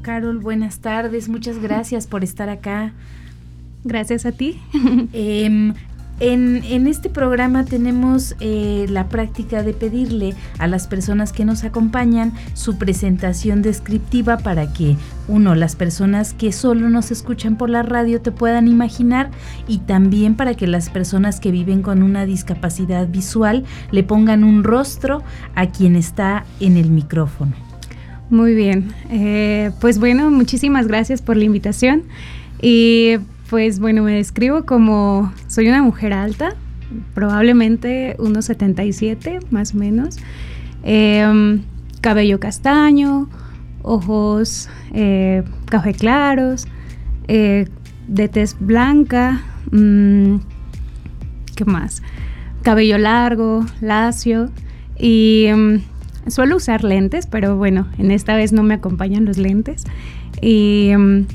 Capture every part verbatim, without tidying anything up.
Carol, buenas tardes, muchas gracias por estar acá. Gracias a ti. eh, En, en este programa tenemos eh, la práctica de pedirle a las personas que nos acompañan su presentación descriptiva para que, uno, las personas que solo nos escuchan por la radio te puedan imaginar, y también para que las personas que viven con una discapacidad visual le pongan un rostro a quien está en el micrófono. Muy bien, eh, pues bueno, muchísimas gracias por la invitación. Y pues bueno, me describo como soy una mujer alta, probablemente unos setenta y siete más o menos, eh, cabello castaño, ojos eh, café claros, eh, de tez blanca, mmm, ¿qué más? Cabello largo, lacio, y um, suelo usar lentes, pero bueno, en esta vez no me acompañan los lentes. Y um,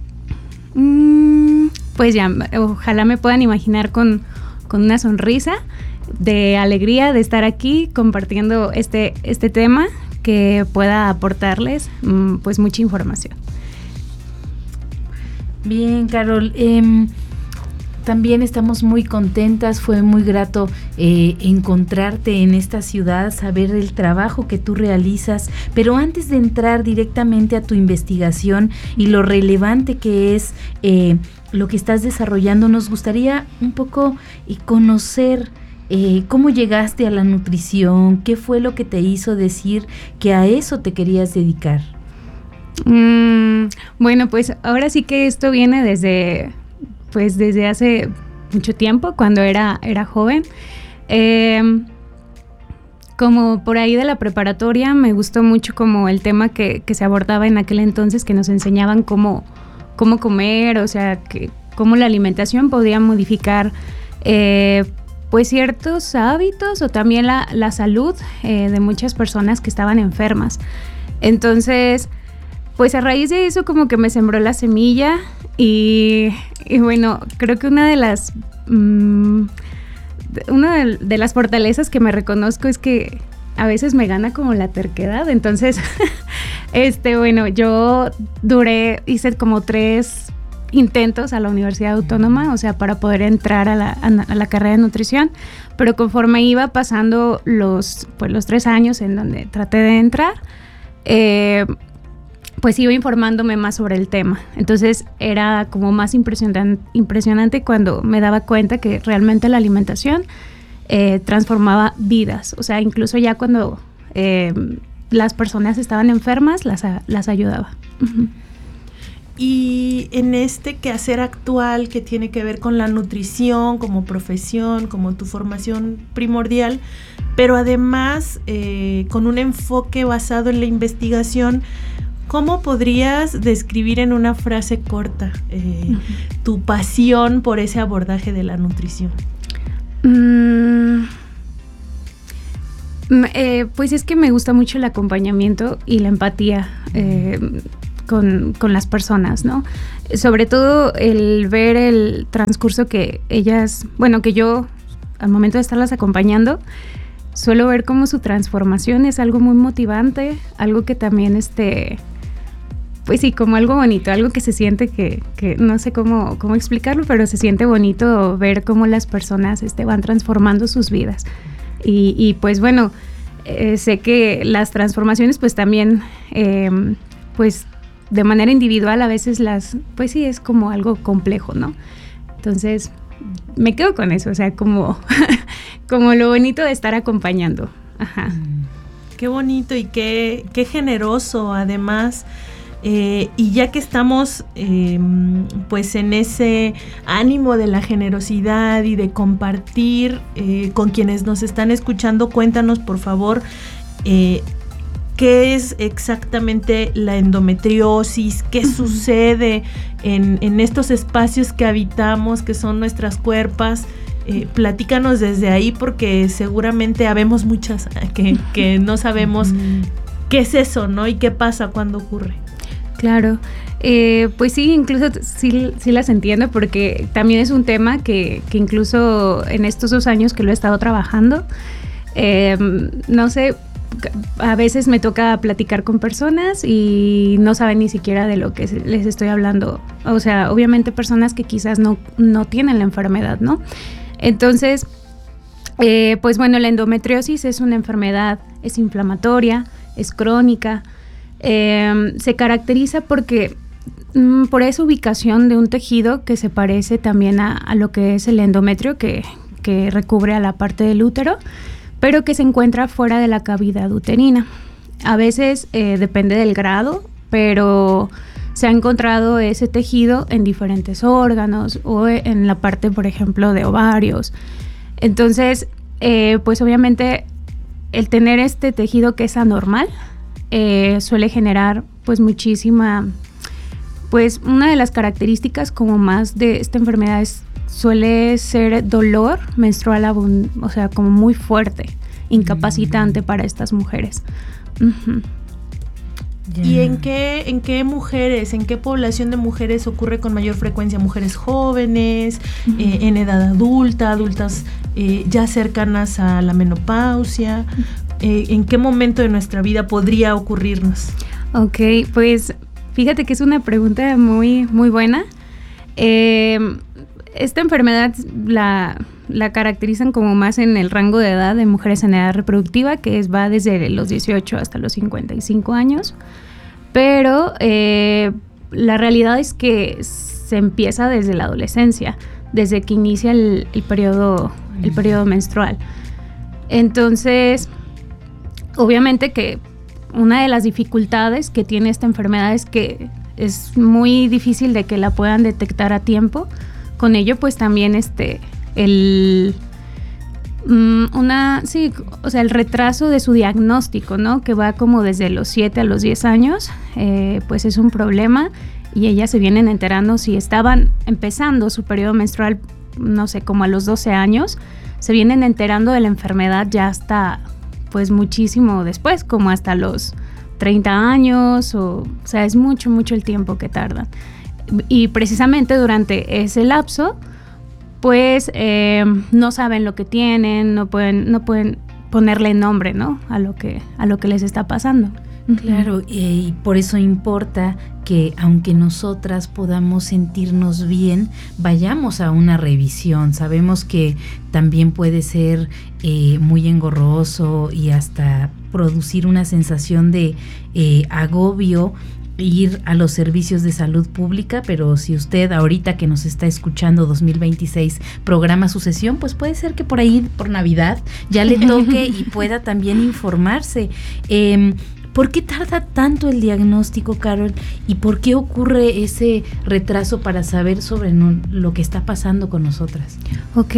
pues ya, ojalá me puedan imaginar con, con una sonrisa de alegría de estar aquí compartiendo este, este tema que pueda aportarles pues mucha información. Bien, Carol, eh, también estamos muy contentas, fue muy grato eh, encontrarte en esta ciudad, saber el trabajo que tú realizas, pero antes de entrar directamente a tu investigación y lo relevante que es eh, lo que estás desarrollando, nos gustaría un poco eh, conocer eh, cómo llegaste a la nutrición, qué fue lo que te hizo decir que a eso te querías dedicar. Mm, bueno, pues ahora sí que esto viene desde... pues desde hace mucho tiempo, cuando era, era joven. Eh, como por ahí de la preparatoria, me gustó mucho como el tema que, que se abordaba en aquel entonces, que nos enseñaban cómo, cómo comer, o sea, que, cómo la alimentación podía modificar eh, pues ciertos hábitos o también la, la salud eh, de muchas personas que estaban enfermas. Entonces, pues a raíz de eso como que me sembró la semilla. Y, y bueno, creo que una de las mmm, una de, de las fortalezas que me reconozco es que a veces me gana como la terquedad. Entonces, este bueno, yo duré, hice como tres intentos a la Universidad Autónoma, o sea, para poder entrar a la, a la carrera de nutrición, pero conforme iba pasando los, pues, los tres años en donde traté de entrar, eh, pues iba informándome más sobre el tema. Entonces era como más impresionante, impresionante cuando me daba cuenta que realmente la alimentación eh, transformaba vidas. O sea, incluso ya cuando eh, las personas estaban enfermas, las, las ayudaba. Uh-huh. Y en este quehacer actual que tiene que ver con la nutrición como profesión, como tu formación primordial, pero además eh, con un enfoque basado en la investigación, ¿cómo podrías describir en una frase corta eh, uh-huh. tu pasión por ese abordaje de la nutrición? Mm, eh, pues es que me gusta mucho el acompañamiento y la empatía eh, con, con las personas, ¿no? Sobre todo el ver el transcurso que ellas, bueno, que yo al momento de estarlas acompañando, suelo ver como su transformación es algo muy motivante, algo que también este... pues sí, como algo bonito, algo que se siente que, que no sé cómo, cómo explicarlo, pero se siente bonito ver cómo las personas este, van transformando sus vidas. Y, y pues bueno, eh, sé que las transformaciones pues también, eh, pues de manera individual a veces las, pues sí, es como algo complejo, ¿no? Entonces, me quedo con eso, o sea, como, como lo bonito de estar acompañando. Ajá. Qué bonito y qué, qué generoso además. Eh, y ya que estamos eh, pues en ese ánimo de la generosidad y de compartir eh, con quienes nos están escuchando, cuéntanos por favor eh, qué es exactamente la endometriosis, qué sucede en, en estos espacios que habitamos, que son nuestras cuerpas. Eh, platícanos desde ahí, porque seguramente habemos muchas que, que no sabemos qué es eso, ¿no? Y qué pasa cuando ocurre. Claro, eh, pues sí, incluso sí, sí las entiendo, porque también es un tema que, que incluso en estos dos años que lo he estado trabajando, eh, no sé, A veces me toca platicar con personas y no saben ni siquiera de lo que les estoy hablando. O sea, obviamente personas que quizás no, no tienen la enfermedad, ¿no? Entonces, eh, pues bueno, la endometriosis es una enfermedad, es inflamatoria, es crónica. Eh, se caracteriza porque mm, por esa ubicación de un tejido que se parece también a, a lo que es el endometrio, que, que recubre a la parte del útero, pero que se encuentra fuera de la cavidad uterina. A veces eh, depende del grado, pero se ha encontrado ese tejido en diferentes órganos o en la parte, por ejemplo, de ovarios. Entonces, eh, pues obviamente el tener este tejido que es anormal eh, suele generar pues muchísima, pues una de las características como más de esta enfermedad es suele ser dolor menstrual, abund- o sea, como muy fuerte, incapacitante mm. para estas mujeres. Uh-huh. Yeah. ¿Y en qué, en qué mujeres, en qué población de mujeres ocurre con mayor frecuencia? ¿Mujeres jóvenes, uh-huh. eh, en edad adulta, adultas eh, ya cercanas a la menopausia? Uh-huh. Eh, ¿En qué momento de nuestra vida podría ocurrirnos? Ok, pues fíjate que es una pregunta muy, muy buena. Eh, Esta enfermedad la, la caracterizan como más en el rango de edad de mujeres en edad reproductiva, que es, va desde los dieciocho hasta los cincuenta y cinco años, pero eh, la realidad es que se empieza desde la adolescencia, desde que inicia el, el, periodo, el periodo menstrual. Entonces, obviamente que una de las dificultades que tiene esta enfermedad es que es muy difícil de que la puedan detectar a tiempo. Con ello, pues también este, el, una, sí, o sea, el retraso de su diagnóstico, ¿no? Que va como desde los siete a los diez años, eh, pues es un problema y ellas se vienen enterando si estaban empezando su periodo menstrual, no sé, como a los doce años, se vienen enterando de la enfermedad ya hasta, pues muchísimo después, como hasta los treinta años, o, o sea, es mucho, mucho el tiempo que tardan. Y precisamente durante ese lapso, pues eh, no saben lo que tienen, no pueden, no pueden ponerle nombre, ¿no? A lo que, a lo que les está pasando. Claro, y por eso importa que aunque nosotras podamos sentirnos bien, vayamos a una revisión. Sabemos que también puede ser eh, muy engorroso y hasta producir una sensación de eh, agobio ir a los servicios de salud pública, pero si usted ahorita que nos está escuchando dos mil veintiséis programa su sesión, pues puede ser que por ahí, por Navidad, ya le toque y pueda también informarse. Eh, ¿Por qué tarda tanto el diagnóstico, Carol? ¿Y por qué ocurre ese retraso para saber sobre no, lo que está pasando con nosotras? Ok,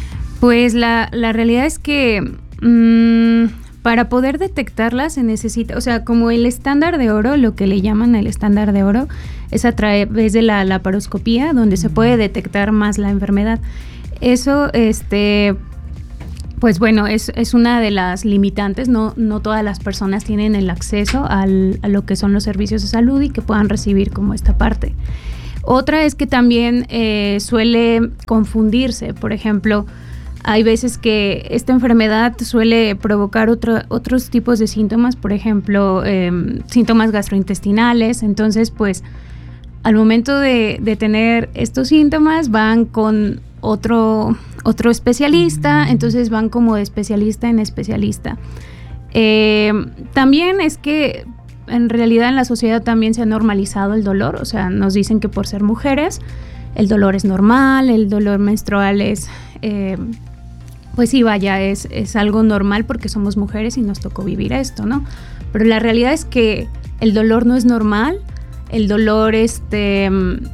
pues la, la realidad es que mmm, para poder detectarla se necesita, o sea, como el estándar de oro, lo que le llaman el estándar de oro, es a través de la laparoscopía, donde se puede detectar más la enfermedad. Eso, este, pues bueno, es, es una de las limitantes, no, no todas las personas tienen el acceso al, a lo que son los servicios de salud y que puedan recibir como esta parte. Otra es que también eh, suele confundirse, por ejemplo, hay veces que esta enfermedad suele provocar otro, otros tipos de síntomas, por ejemplo, eh, síntomas gastrointestinales. Entonces, pues, al momento de, de tener estos síntomas, van con otro, otro especialista, entonces van como de especialista en especialista. Eh, también es que en realidad en la sociedad también se ha normalizado el dolor, o sea, nos dicen que por ser mujeres el dolor es normal, el dolor menstrual es... Eh, pues sí, vaya, es, es algo normal porque somos mujeres y nos tocó vivir esto, ¿no? Pero la realidad es que el dolor no es normal, el dolor, este,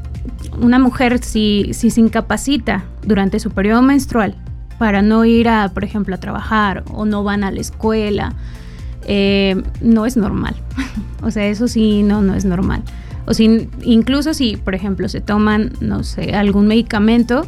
una mujer si, si se incapacita durante su periodo menstrual para no ir a, por ejemplo, a trabajar o no van a la escuela, eh, no es normal. O sea, eso sí, no, no es normal. O si, incluso si, por ejemplo, se toman, no sé, algún medicamento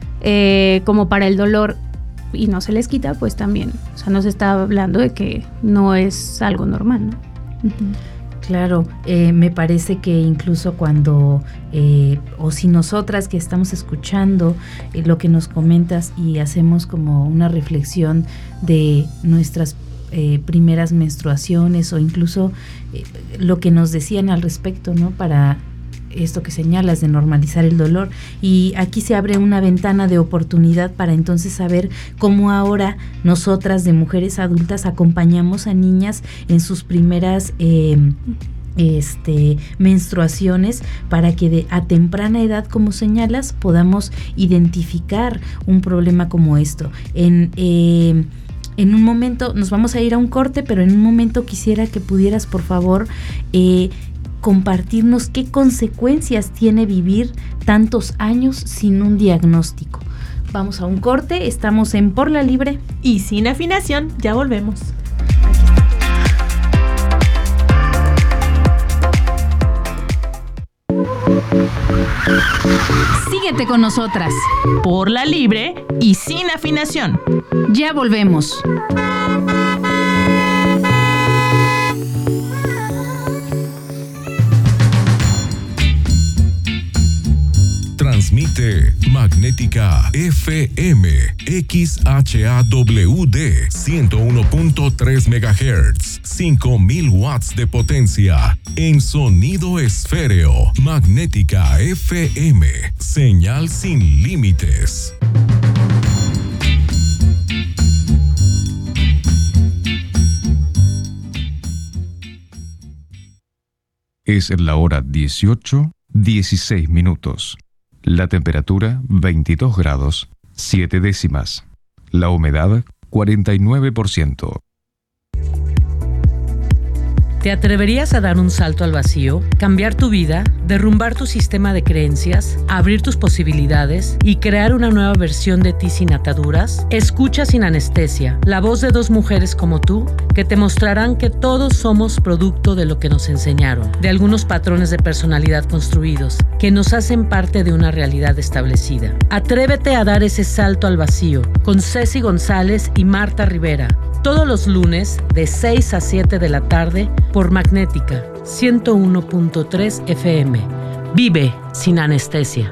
eh, como para el dolor, y no se les quita, pues también, o sea, no se está hablando de que no es algo normal, ¿no? Uh-huh. Claro, eh, me parece que incluso cuando, eh, o si nosotras que estamos escuchando eh, lo que nos comentas y hacemos como una reflexión de nuestras eh, primeras menstruaciones o incluso eh, lo que nos decían al respecto, ¿no? Para esto que señalas de normalizar el dolor. Y aquí se abre una ventana de oportunidad para entonces saber cómo ahora nosotras de mujeres adultas acompañamos a niñas en sus primeras eh, este, menstruaciones, para que de, a temprana edad, como señalas, podamos identificar un problema como esto. En eh, En un momento, nos vamos a ir a un corte, pero en un momento quisiera que pudieras, por favor, eh, compartirnos qué consecuencias tiene vivir tantos años sin un diagnóstico. Vamos a un corte, estamos en Por la Libre y Sin Afinación, ya volvemos. Síguete con nosotras. Por la Libre y Sin Afinación. Ya volvemos. Transmite Magnética F M X H A W D ciento uno punto tres megahertz, cinco mil watts de potencia en sonido esféreo. Magnética F M, señal sin límites. Es la hora dieciocho, dieciséis minutos. La temperatura veintidós grados, siete décimas. La humedad cuarenta y nueve por ciento. ¿Te atreverías a dar un salto al vacío, cambiar tu vida, derrumbar tu sistema de creencias, abrir tus posibilidades y crear una nueva versión de ti sin ataduras? Escucha Sin Anestesia, la voz de dos mujeres como tú que te mostrarán que todos somos producto de lo que nos enseñaron, de algunos patrones de personalidad construidos que nos hacen parte de una realidad establecida. Atrévete a dar ese salto al vacío con Ceci González y Marta Rivera, todos los lunes de seis a siete de la tarde por Magnética ciento uno punto tres F M. Vive sin anestesia.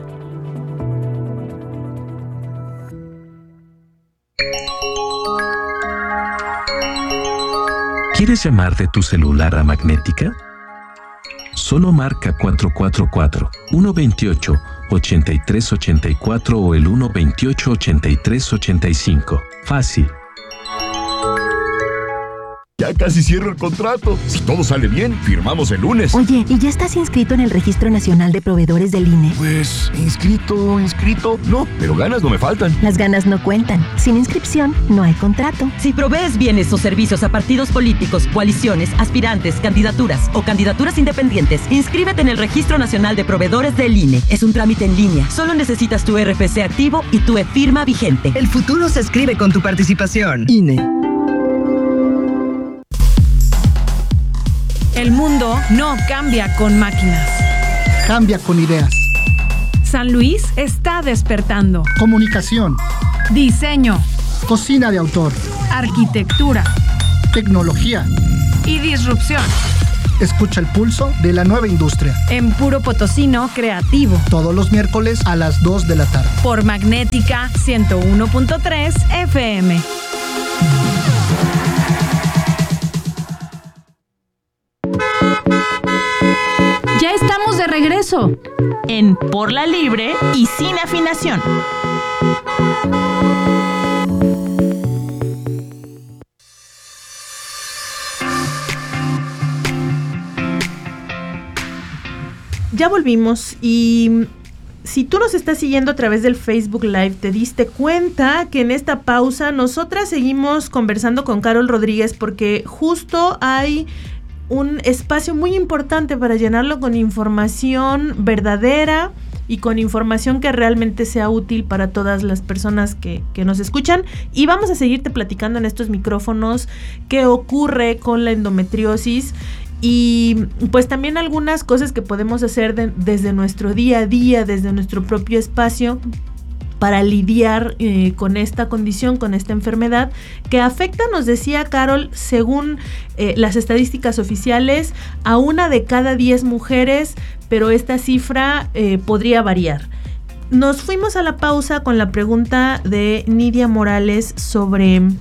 ¿Quieres llamar de tu celular a Magnética? Solo marca cuatro cuatro cuatro, uno dos ocho, ocho tres ocho cuatro o el uno dos ocho, ocho tres ocho cinco. Fácil. Ya casi cierro el contrato. Si todo sale bien, firmamos el lunes. Oye, ¿y ya estás inscrito en el Registro Nacional de Proveedores del I N E? Pues, inscrito, inscrito, no, pero ganas no me faltan. Las ganas no cuentan. Sin inscripción, no hay contrato. Si provees bienes o servicios a partidos políticos, coaliciones, aspirantes, candidaturas o candidaturas independientes, inscríbete en el Registro Nacional de Proveedores del I N E. Es un trámite en línea. Solo necesitas tu R F C activo y tu e-firma vigente. El futuro se escribe con tu participación. I N E. El mundo no cambia con máquinas. Cambia con ideas. San Luis está despertando. Comunicación. Diseño. Cocina de autor. Arquitectura. Tecnología. Y disrupción. Escucha el pulso de la nueva industria. En Puro Potosino Creativo. Todos los miércoles a las dos de la tarde. Por Magnética ciento uno punto tres F M. Ya estamos de regreso en Por la Libre y Sin Afinación. Ya volvimos y si tú nos estás siguiendo a través del Facebook Live, te diste cuenta que en esta pausa nosotras seguimos conversando con Carol Rodríguez porque justo hay un espacio muy importante para llenarlo con información verdadera y con información que realmente sea útil para todas las personas que, que nos escuchan. Y vamos a seguirte platicando en estos micrófonos qué ocurre con la endometriosis y pues también algunas cosas que podemos hacer de, desde nuestro día a día, desde nuestro propio espacio, para lidiar eh, con esta condición, con esta enfermedad, que afecta, nos decía Carol, según eh, las estadísticas oficiales, a una de cada diez mujeres, pero esta cifra eh, podría variar. Nos fuimos a la pausa con la pregunta de Nidia Morales sobre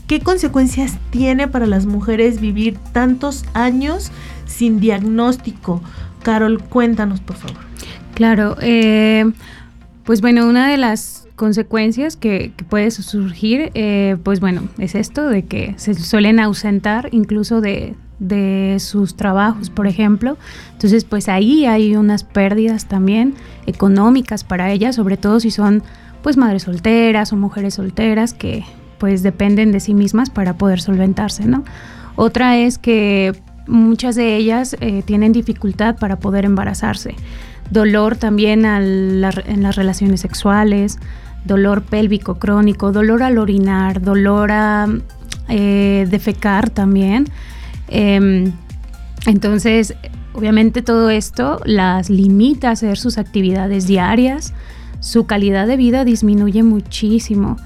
¿qué consecuencias tiene para las mujeres vivir tantos años sin diagnóstico? Carol, cuéntanos, por favor. Claro, eh, pues bueno, una de las consecuencias que, que puede surgir, eh, pues bueno, es esto de que se suelen ausentar incluso de, de sus trabajos, por ejemplo. Entonces, pues ahí hay unas pérdidas también económicas para ellas, sobre todo si son pues madres solteras o mujeres solteras que pues dependen de sí mismas para poder solventarse, ¿no? Otra es que muchas de ellas eh, tienen dificultad para poder embarazarse. Dolor también a la, en las relaciones sexuales, dolor pélvico crónico, dolor al orinar, dolor a eh, defecar también. Eh, entonces, obviamente todo esto las limita a hacer sus actividades diarias, su calidad de vida disminuye muchísimo.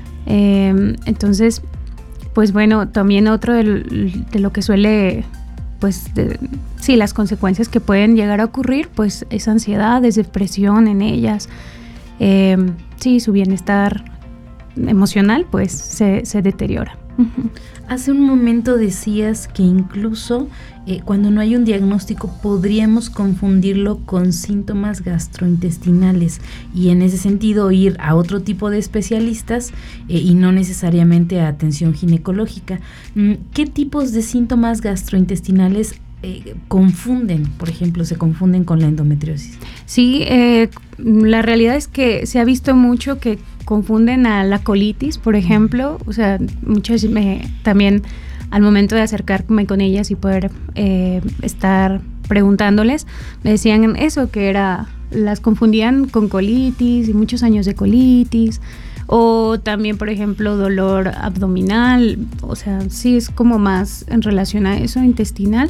Eh, entonces, pues bueno, también otro de, de lo que suele... pues de, sí, las consecuencias que pueden llegar a ocurrir, pues es ansiedad, es depresión en ellas, eh, sí, su bienestar emocional pues se, se deteriora. Uh-huh. Hace un momento decías que incluso eh, cuando no hay un diagnóstico podríamos confundirlo con síntomas gastrointestinales y en ese sentido ir a otro tipo de especialistas eh, y no necesariamente a atención ginecológica. ¿Qué tipos de síntomas gastrointestinales eh, confunden, por ejemplo, se confunden con la endometriosis? Sí, eh, la realidad es que se ha visto mucho que confunden a la colitis, por ejemplo, o sea, muchas me, también al momento de acercarme con ellas y poder eh, estar preguntándoles, me decían eso, que era, las confundían con colitis y muchos años de colitis, o también, por ejemplo, dolor abdominal, o sea, sí es como más en relación a eso, intestinal,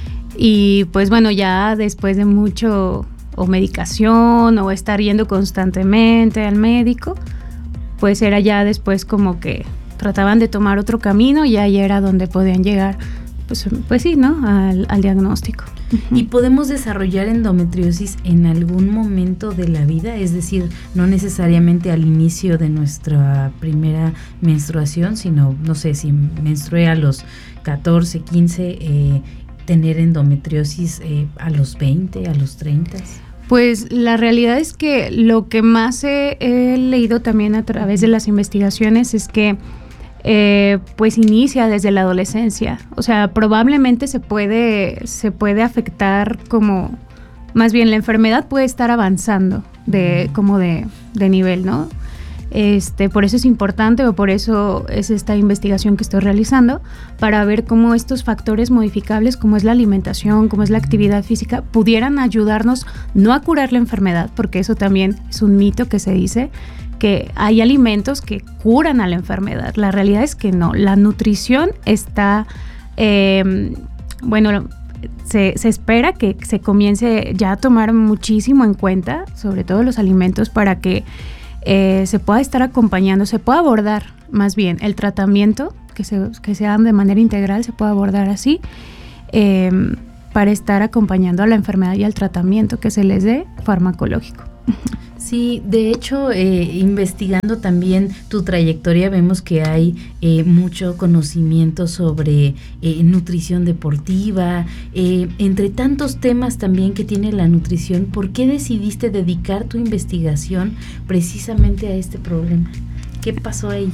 y pues bueno, ya después de mucho o medicación o estar yendo constantemente al médico, pues era ya después como que trataban de tomar otro camino y ahí era donde podían llegar, pues, pues sí, ¿no? Al, al diagnóstico. ¿Y podemos desarrollar endometriosis en algún momento de la vida? Es decir, no necesariamente al inicio de nuestra primera menstruación, sino, no sé, si menstrué a los catorce, quince, eh, tener endometriosis eh, a los veinte, a los treinta. Pues la realidad es que lo que más he, he leído también a través de las investigaciones es que eh, pues inicia desde la adolescencia. O sea, probablemente se puede, se puede afectar como, más bien la enfermedad puede estar avanzando de, como de, de nivel, ¿no? Este, por eso es importante, o por eso es esta investigación que estoy realizando, para ver cómo estos factores modificables, como es la alimentación, como es la actividad física, pudieran ayudarnos no a curar la enfermedad, porque eso también es un mito que se dice, que hay alimentos que curan a la enfermedad. La realidad es que no, la nutrición está, eh, bueno, se, se espera que se comience ya a tomar muchísimo en cuenta, sobre todo los alimentos, para que Eh, se pueda estar acompañando, se pueda abordar más bien el tratamiento, que se, que sea de manera integral, se pueda abordar así, eh, para estar acompañando a la enfermedad y al tratamiento que se les dé farmacológico. Sí, de hecho, eh, investigando también tu trayectoria, vemos que hay eh, mucho conocimiento sobre eh, nutrición deportiva, eh, entre tantos temas también que tiene la nutrición. ¿Por qué decidiste dedicar tu investigación precisamente a este problema? ¿Qué pasó ahí?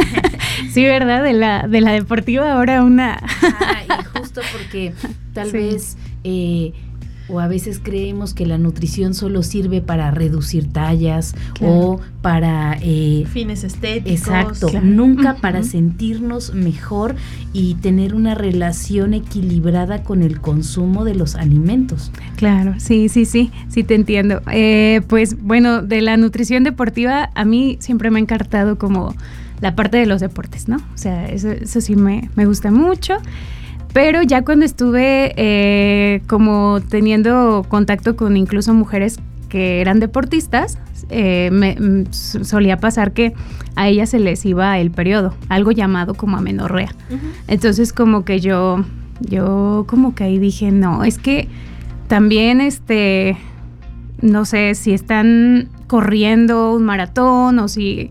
Sí, ¿verdad? De la, de la deportiva ahora una... Ah, y justo porque tal sí. vez... Eh, o a veces creemos que la nutrición solo sirve para reducir tallas, claro, o para... Eh, fines estéticos. Exacto, claro. Nunca uh-huh. para sentirnos mejor y tener una relación equilibrada con el consumo de los alimentos. Claro, sí, sí, sí, sí te entiendo. Eh, pues bueno, de la nutrición deportiva a mí siempre me ha encantado como la parte de los deportes, ¿no? O sea, eso, eso sí me, me gusta mucho. Pero ya cuando estuve eh, como teniendo contacto con incluso mujeres que eran deportistas, eh, me, m- solía pasar que a ellas se les iba el periodo, algo llamado como amenorrea. Uh-huh. Entonces como que yo, yo como que ahí dije, no, es que también este, no sé, si están corriendo un maratón o si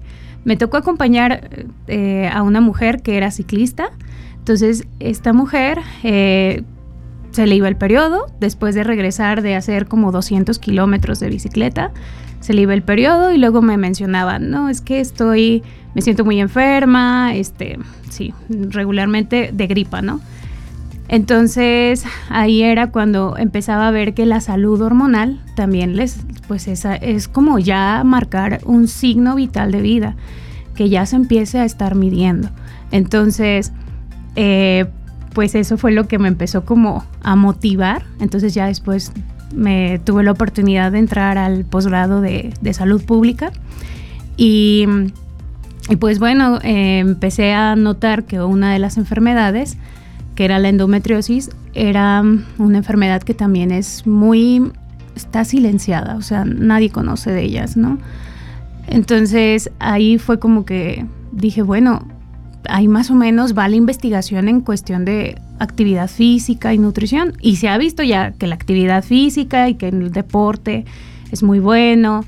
me tocó acompañar eh, a una mujer que era ciclista. Entonces, esta mujer eh, se le iba el periodo, después de regresar de hacer como doscientos kilómetros de bicicleta, se le iba el periodo y luego me mencionaba, no, es que estoy, me siento muy enferma, este, sí, regularmente de gripa, ¿no? Entonces, ahí era cuando empezaba a ver que la salud hormonal también les, pues esa, es como ya marcar un signo vital de vida, que ya se empiece a estar midiendo. Entonces, eh, pues eso fue lo que me empezó como a motivar. Entonces ya después me tuve la oportunidad de entrar al posgrado de, de salud pública y, y pues bueno, eh, empecé a notar que una de las enfermedades, que era la endometriosis, era una enfermedad que también es muy, está silenciada, o sea, nadie conoce de ellas, ¿no? Entonces ahí fue como que dije, bueno, ahí más o menos va la investigación en cuestión de actividad física y nutrición, y se ha visto ya que la actividad física y que el deporte es muy bueno,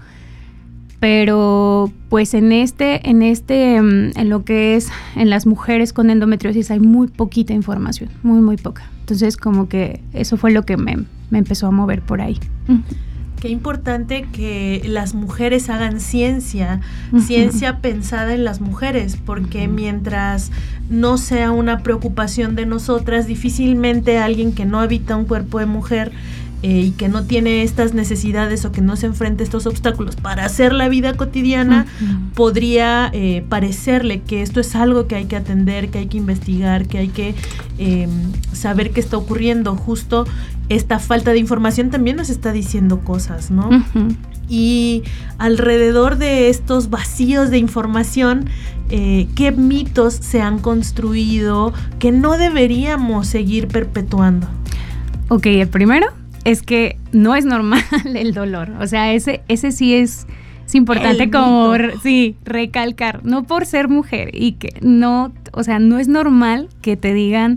pero pues en este, en este, en lo que es en las mujeres con endometriosis hay muy poquita información, muy muy poca. Entonces como que eso fue lo que me, me empezó a mover por ahí. Qué importante que las mujeres hagan ciencia, uh-huh. ciencia pensada en las mujeres, porque uh-huh. mientras no sea una preocupación de nosotras, difícilmente alguien que no habita un cuerpo de mujer eh, y que no tiene estas necesidades o que no se enfrenta a estos obstáculos para hacer la vida cotidiana, uh-huh. podría eh, parecerle que esto es algo que hay que atender, que hay que investigar, que hay que eh, saber qué está ocurriendo. Justo esta falta de información también nos está diciendo cosas, ¿no? Uh-huh. Y alrededor de estos vacíos de información, eh, ¿qué mitos se han construido que no deberíamos seguir perpetuando? Ok, el primero es que no es normal el dolor. O sea, ese, ese sí es, es importante el como re, sí, recalcar, no por ser mujer y que no, o sea, no es normal que te digan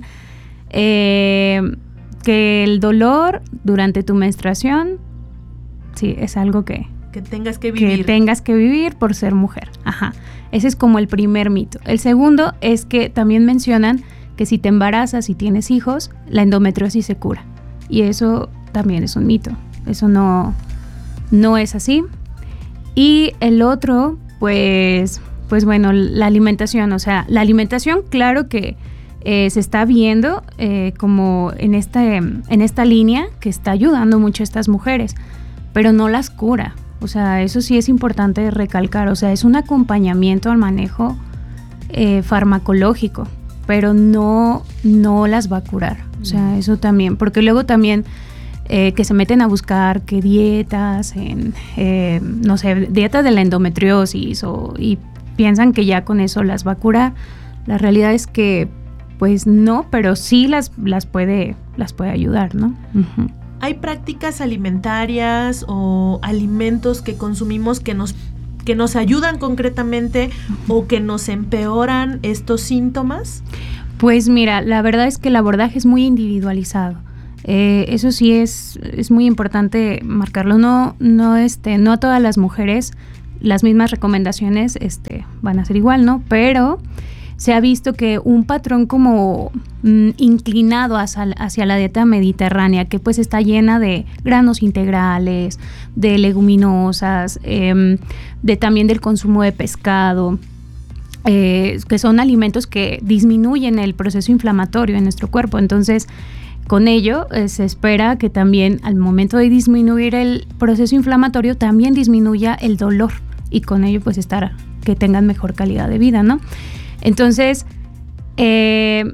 eh, que el dolor durante tu menstruación, sí, es algo que... Que tengas que vivir. Que tengas que vivir por ser mujer. Ajá. Ese es como el primer mito. El segundo es que también mencionan que si te embarazas y tienes hijos, la endometriosis se cura. Y eso también es un mito. Eso no, no es así. Y el otro, pues, pues bueno, la alimentación. O sea, la alimentación, claro que Eh, se está viendo eh, como en, este, en esta línea que está ayudando mucho a estas mujeres, pero no las cura. O sea, eso sí es importante recalcar. O sea, es un acompañamiento al manejo eh, farmacológico, pero no, no las va a curar. O sea, eso también, porque luego también eh, que se meten a buscar que dietas, en, eh, no sé, dietas de la endometriosis o, y piensan que ya con eso las va a curar. La realidad es que pues no, pero sí las, las, puede, las puede ayudar, ¿no? Uh-huh. ¿Hay prácticas alimentarias o alimentos que consumimos que nos, que nos ayudan concretamente uh-huh. o que nos empeoran estos síntomas? Pues mira, la verdad es que el abordaje es muy individualizado. Eh, eso sí es, es muy importante marcarlo. No, no, este, no a todas las mujeres las mismas recomendaciones este, van a ser igual, ¿no? Pero se ha visto que un patrón como mm, inclinado hacia, hacia la dieta mediterránea, que pues está llena de granos integrales, de leguminosas, eh, de también del consumo de pescado, eh, que son alimentos que disminuyen el proceso inflamatorio en nuestro cuerpo. Entonces, con ello eh, se espera que también al momento de disminuir el proceso inflamatorio, también disminuya el dolor y con ello pues estar, que tengan mejor calidad de vida, ¿no? Entonces, eh,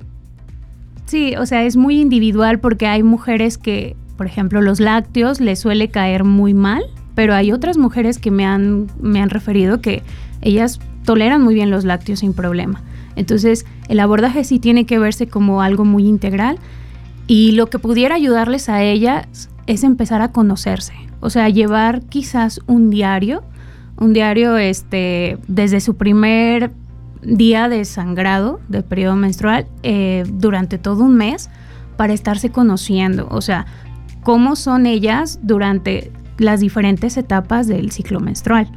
sí, o sea, es muy individual porque hay mujeres que, por ejemplo, los lácteos les suele caer muy mal, pero hay otras mujeres que me han, me han referido que ellas toleran muy bien los lácteos sin problema. Entonces, el abordaje sí tiene que verse como algo muy integral y lo que pudiera ayudarles a ellas es empezar a conocerse, o sea, llevar quizás un diario, un diario este, desde su primer día de sangrado, de periodo menstrual, eh, durante todo un mes para estarse conociendo, o sea, cómo son ellas durante las diferentes etapas del ciclo menstrual,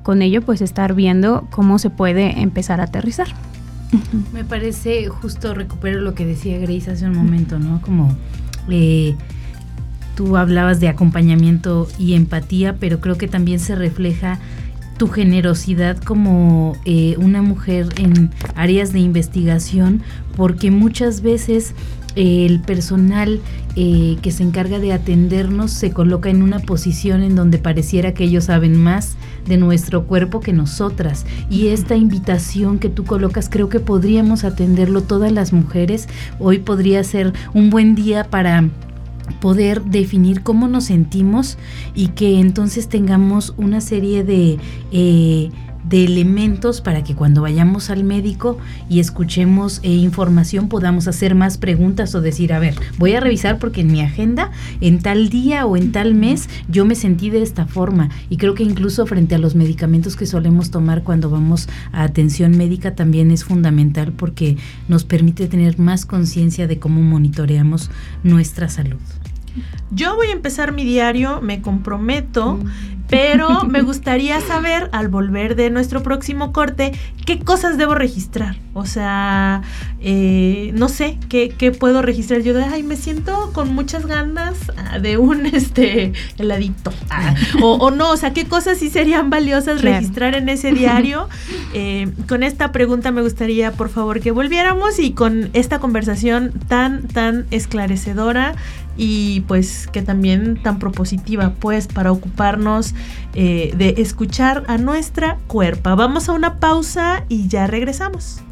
con ello pues estar viendo cómo se puede empezar a aterrizar. Me parece justo, recupero lo que decía Grace hace un momento, ¿no? Como eh, tú hablabas de acompañamiento y empatía, pero creo que también se refleja tu generosidad como eh, una mujer en áreas de investigación, porque muchas veces eh, el personal eh, que se encarga de atendernos se coloca en una posición en donde pareciera que ellos saben más de nuestro cuerpo que nosotras, y esta invitación que tú colocas creo que podríamos atenderlo todas las mujeres. Hoy podría ser un buen día para poder definir cómo nos sentimos y que entonces tengamos una serie de, eh, de elementos para que cuando vayamos al médico y escuchemos eh, información podamos hacer más preguntas o decir, a ver, voy a revisar porque en mi agenda, en tal día o en tal mes, yo me sentí de esta forma. Y creo que incluso frente a los medicamentos que solemos tomar cuando vamos a atención médica también es fundamental, porque nos permite tener más conciencia de cómo monitoreamos nuestra salud. Yo voy a empezar mi diario, me comprometo, pero me gustaría saber, al volver de nuestro próximo corte, qué cosas debo registrar. O sea, eh, no sé, ¿qué, qué puedo registrar? Yo de, ay, me siento con muchas ganas de un este heladito. Ah, o, o no, o sea, ¿qué cosas sí serían valiosas claro. registrar en ese diario? Eh, con esta pregunta me gustaría, por favor, que volviéramos y con esta conversación tan, tan esclarecedora y pues que también tan propositiva, pues, para ocuparnos eh, de escuchar a nuestra cuerpa. Vamos a una pausa y ya regresamos.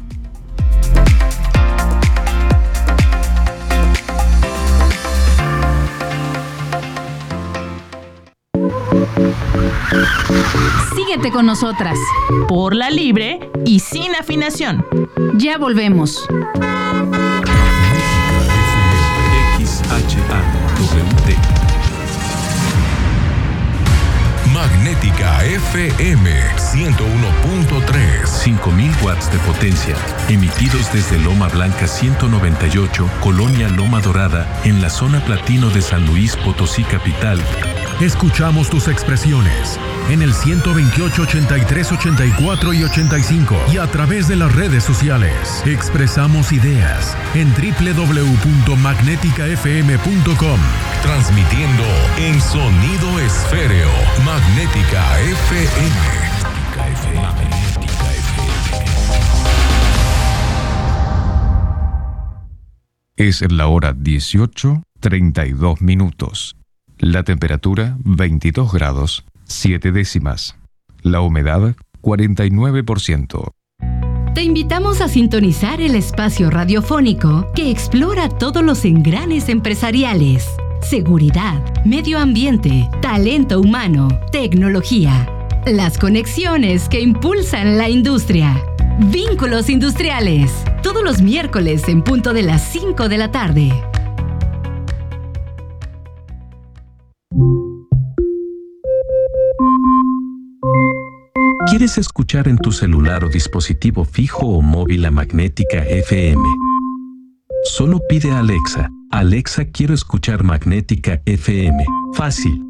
Síguete con nosotras. Por la libre y sin afinación. Ya volvemos. X H A W D. Magnética F M ciento uno punto tres. cinco mil watts de potencia, emitidos desde Loma Blanca ciento noventa y ocho, Colonia Loma Dorada, en la zona platino de San Luis Potosí capital. Escuchamos tus expresiones en el ciento veintiocho, ochenta y tres, ochenta y cuatro y ochenta y cinco y a través de las redes sociales. Expresamos ideas en doble u doble u doble u punto magnética f m punto com. Transmitiendo en sonido esféreo. Magnética F M. Magnética F M. Es la hora dieciocho, treinta y dos minutos. La temperatura veintidós grados, siete décimas. La humedad cuarenta y nueve por ciento. Te invitamos a sintonizar el espacio radiofónico que explora todos los engranes empresariales: seguridad, medio ambiente, talento humano, tecnología. Las conexiones que impulsan la industria. Vínculos Industriales. Todos los miércoles en punto de las cinco de la tarde. ¿Quieres escuchar en tu celular o dispositivo fijo o móvil a Magnética F M? Solo pide a Alexa: Alexa, quiero escuchar Magnética F M. Fácil.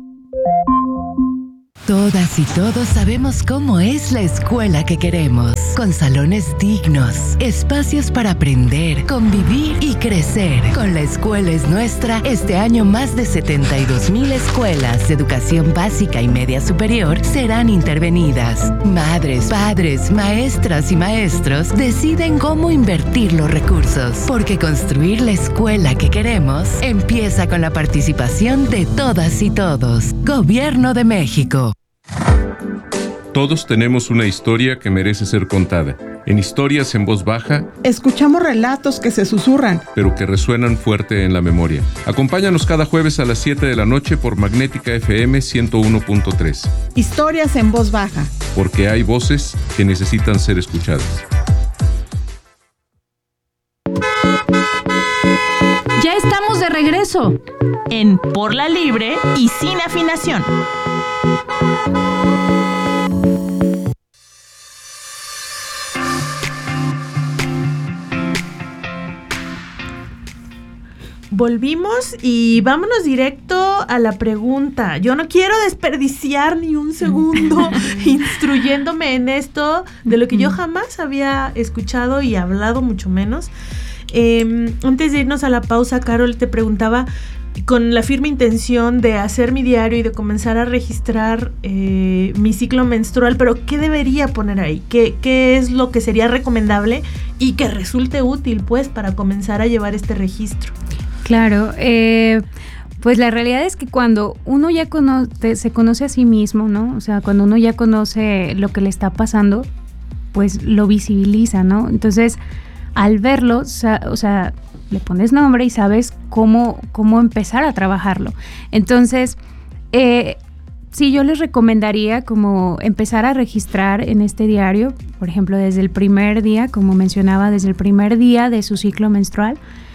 Todas y todos sabemos cómo es la escuela que queremos, con salones dignos, espacios para aprender, convivir y crecer. Con La Escuela es Nuestra, este año más de setenta y dos mil escuelas de educación básica y media superior serán intervenidas. Madres, padres, maestras y maestros deciden cómo invertir los recursos, porque construir la escuela que queremos empieza con la participación de todas y todos. Gobierno de México. Todos tenemos una historia que merece ser contada. En Historias en Voz Baja, escuchamos relatos que se susurran, pero que resuenan fuerte en la memoria. Acompáñanos cada jueves a las siete de la noche por Magnética F M ciento uno punto tres. Historias en Voz Baja. Porque hay voces que necesitan ser escuchadas. Ya estamos de regreso en Por la Libre y sin afinación. volvimos y vámonos directo a la pregunta. Yo no quiero desperdiciar ni un segundo instruyéndome en esto de lo que yo jamás había escuchado y hablado, mucho menos. Eh, antes de irnos a la pausa, Carol, te preguntaba, con la firme intención de hacer mi diario y de comenzar a registrar eh, mi ciclo menstrual, pero ¿qué debería poner ahí? ¿Qué, qué es lo que sería recomendable y que resulte útil, pues, para comenzar a llevar este registro? Claro, eh, pues la realidad es que cuando uno ya conoce, se conoce a sí mismo, ¿no? O sea, cuando uno ya conoce lo que le está pasando, pues lo visibiliza, ¿no? Entonces, al verlo, sa- o sea, le pones nombre y sabes cómo, cómo empezar a trabajarlo. Entonces, eh, sí, yo les recomendaría como empezar a registrar en este diario, por ejemplo, desde el primer día, como mencionaba, desde el primer día de su ciclo menstrual,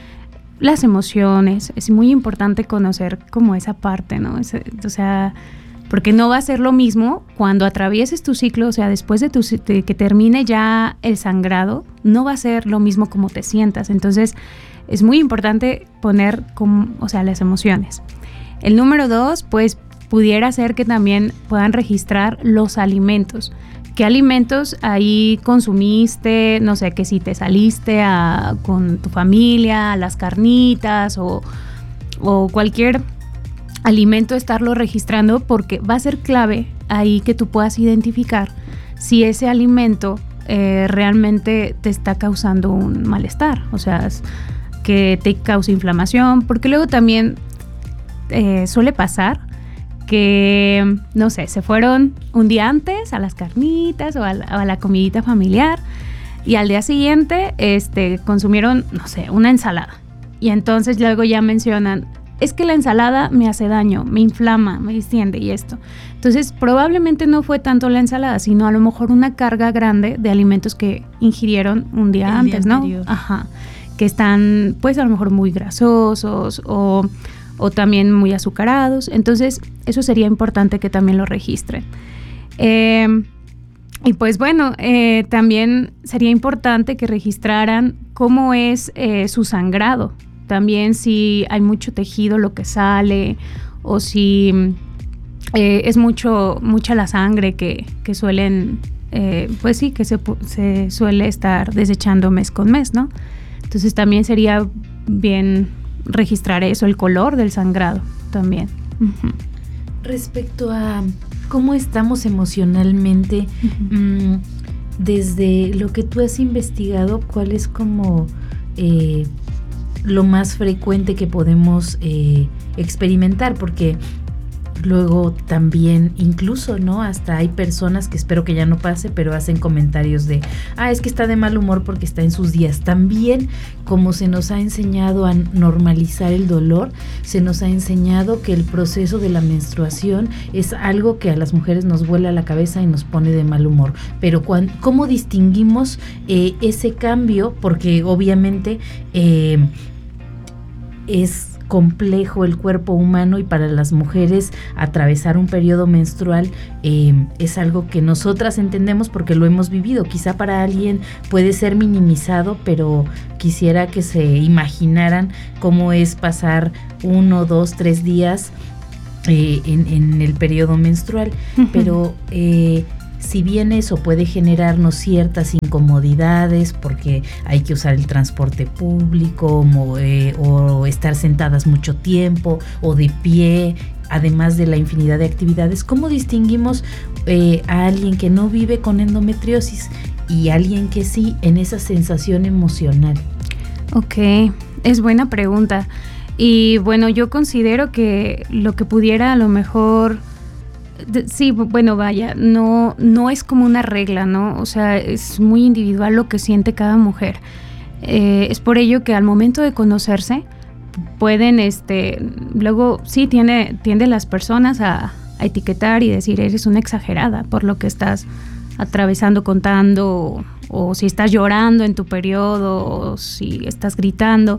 las emociones. Es muy importante conocer como esa parte, ¿no? Es, o sea, porque no va a ser lo mismo cuando atravieses tu ciclo, o sea, después de, tu, de que termine ya el sangrado, no va a ser lo mismo como te sientas. Entonces, es muy importante poner, como, o sea, las emociones. El número dos, pues, pudiera ser que también puedan registrar los alimentos. ¿Qué alimentos ahí consumiste? No sé, que si te saliste a, con tu familia, a las carnitas o, o cualquier alimento, estarlo registrando, porque va a ser clave ahí que tú puedas identificar si ese alimento eh, realmente te está causando un malestar, o sea, que te causa inflamación, porque luego también eh, suele pasar que, no sé, se fueron un día antes a las carnitas o a la, a la comidita familiar y al día siguiente este, consumieron, no sé, una ensalada. Y entonces luego ya mencionan, es que la ensalada me hace daño, me inflama, me distiende y esto. Entonces probablemente no fue tanto la ensalada, sino a lo mejor una carga grande de alimentos que ingirieron un día El antes, día ¿no? Ajá. Que están pues a lo mejor muy grasosos o, o también muy azucarados. Entonces eso sería importante que también lo registren. Eh, y pues bueno, eh, también sería importante que registraran cómo es eh, su sangrado. También si hay mucho tejido lo que sale o si eh, es mucho mucha la sangre que, que suelen, eh, pues sí, que se, se suele estar desechando mes con mes, ¿no? Entonces también sería bien registrar eso, el color del sangrado también. Uh-huh. Respecto a cómo estamos emocionalmente, uh-huh. mmm, desde lo que tú has investigado, ¿cuál es como eh, lo más frecuente que podemos eh, experimentar? Porque luego también, incluso, ¿no? Hasta hay personas que espero que ya no pase, pero hacen comentarios de, ah, es que está de mal humor porque está en sus días. También, como se nos ha enseñado a normalizar el dolor, se nos ha enseñado que el proceso de la menstruación es algo que a las mujeres nos vuela la cabeza y nos pone de mal humor. Pero cuando, ¿cómo distinguimos eh, ese cambio? Porque obviamente eh, es complejo el cuerpo humano y para las mujeres atravesar un periodo menstrual eh, es algo que nosotras entendemos porque lo hemos vivido. Quizá para alguien puede ser minimizado, pero quisiera que se imaginaran cómo es pasar uno, dos, tres días eh, en, en el periodo menstrual. Uh-huh. Pero eh, si bien eso puede generarnos ciertas incomodidades porque hay que usar el transporte público o, eh, o estar sentadas mucho tiempo o de pie, además de la infinidad de actividades, ¿cómo distinguimos eh, a alguien que no vive con endometriosis y alguien que sí en esa sensación emocional? Ok, es buena pregunta. Y bueno, yo considero que lo que pudiera a lo mejor... Sí, bueno, vaya, no, no es como una regla, ¿no? O sea, es muy individual lo que siente cada mujer. Eh, es por ello que al momento de conocerse pueden, este, luego sí tiene, tiende las personas a, a etiquetar y decir, eres una exagerada por lo que estás atravesando, contando, o, o si estás llorando en tu periodo, o si estás gritando.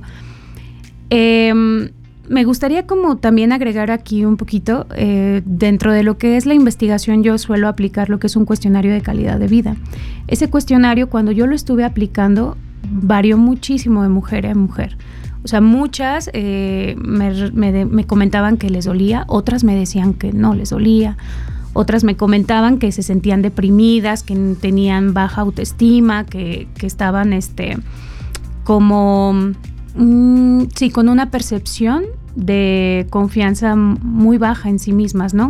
Eh, Me gustaría como también agregar aquí un poquito, eh, dentro de lo que es la investigación yo suelo aplicar lo que es un cuestionario de calidad de vida. Ese cuestionario cuando yo lo estuve aplicando varió muchísimo de mujer a mujer. O sea, muchas eh, me, me, me comentaban que les dolía, otras me decían que no les dolía, otras me comentaban que se sentían deprimidas, que tenían baja autoestima, que, que estaban este, como, mmm, sí, con una percepción de confianza muy baja en sí mismas, ¿no?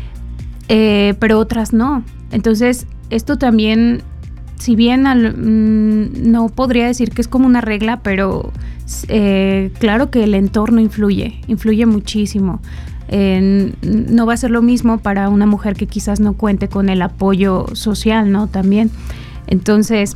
Eh, pero otras no. Entonces, esto también, si bien al, mmm, no podría decir que es como una regla, pero eh, claro que el entorno influye, influye muchísimo. Eh, no va a ser lo mismo para una mujer que quizás no cuente con el apoyo social, ¿no? También. Entonces,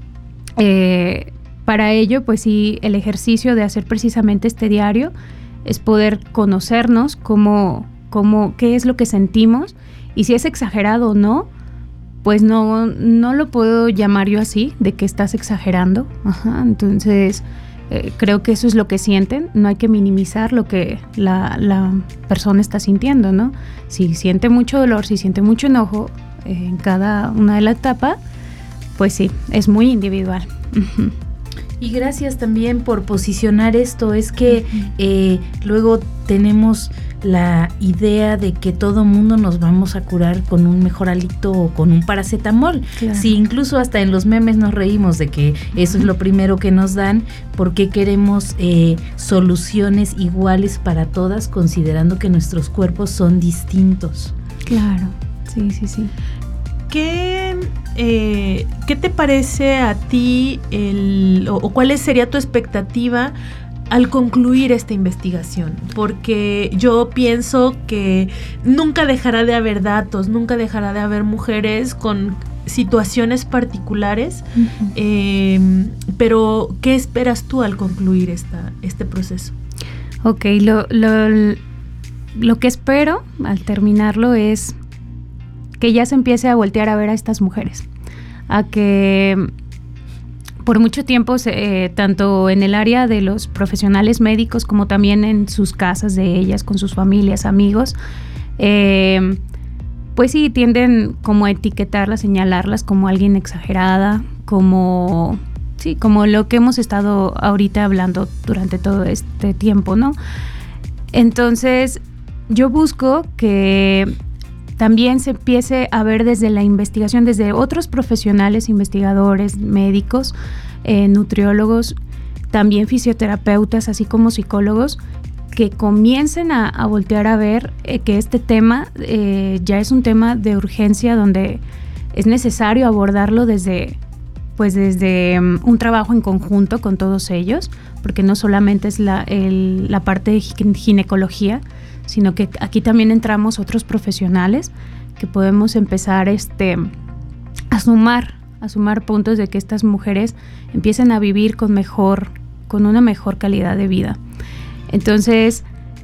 eh, para ello, pues sí, el ejercicio de hacer precisamente este diario es poder conocernos, cómo, cómo, qué es lo que sentimos, y si es exagerado o no, pues no, no lo puedo llamar yo así, de que estás exagerando. Ajá, entonces, eh, creo que eso es lo que sienten, no hay que minimizar lo que la, la persona está sintiendo, ¿no? Si siente mucho dolor, si siente mucho enojo eh, en cada una de las etapas, pues sí, es muy individual. Uh-huh. Y gracias también por posicionar esto, es que eh, luego tenemos la idea de que todo mundo nos vamos a curar con un mejoralito o con un paracetamol. Claro. Sí, incluso hasta en los memes nos reímos de que eso es lo primero que nos dan, porque queremos eh, soluciones iguales para todas, considerando que nuestros cuerpos son distintos. Claro, sí, sí, sí. ¿Qué, eh, ¿Qué te parece a ti el, o, o cuál sería tu expectativa al concluir esta investigación? Porque yo pienso que nunca dejará de haber datos, nunca dejará de haber mujeres con situaciones particulares, uh-huh. eh, pero ¿qué esperas tú al concluir esta, este proceso? Ok, lo, lo, lo que espero al terminarlo es que ya se empiece a voltear a ver a estas mujeres, a que por mucho tiempo, eh, tanto en el área de los profesionales médicos como también en sus casas de ellas, con sus familias, amigos, eh, pues sí, tienden como a etiquetarlas, señalarlas como alguien exagerada, como, sí, como lo que hemos estado ahorita hablando durante todo este tiempo, ¿no? Entonces, yo busco que también se empiece a ver desde la investigación, desde otros profesionales, investigadores, médicos, eh, nutriólogos, también fisioterapeutas, así como psicólogos, que comiencen a, a voltear a ver eh, que este tema eh, ya es un tema de urgencia, donde es necesario abordarlo desde, pues desde um, un trabajo en conjunto con todos ellos, porque no solamente es la, el, la parte de ginecología, sino que aquí también entramos otros profesionales que podemos empezar este, a sumar, a sumar puntos de que estas mujeres empiecen a vivir con mejor, con una mejor calidad de vida. Entonces,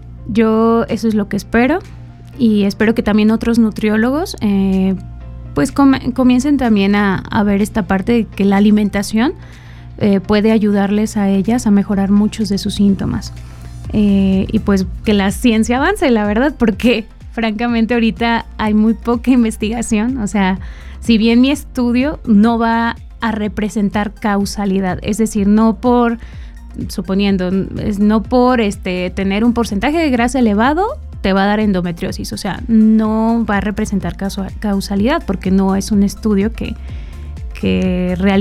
yo eso es lo que espero, y espero que también otros nutriólogos eh, pues com- comiencen también a, a ver esta parte de que la alimentación eh, puede ayudarles a ellas a mejorar muchos de sus síntomas. Eh, y pues que la ciencia avance, la verdad, porque francamente ahorita hay muy poca investigación. O sea, si bien mi estudio no va a representar causalidad, es decir, no por, suponiendo, es no por este tener un porcentaje de grasa elevado te va a dar endometriosis, o sea, no va a representar causalidad, porque no es un estudio que, que realiza